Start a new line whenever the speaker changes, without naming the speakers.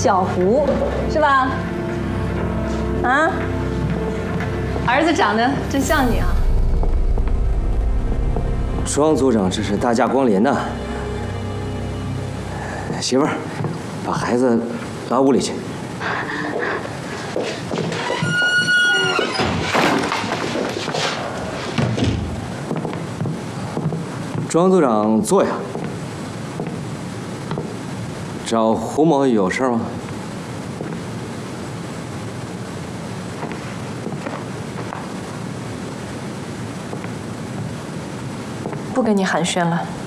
小福，是吧？啊，儿子长得真像你啊！
庄组长，这是大驾光临呐！媳妇儿，把孩子拉屋里去。庄组长，坐呀。找胡某有事吗？
不跟你寒暄了。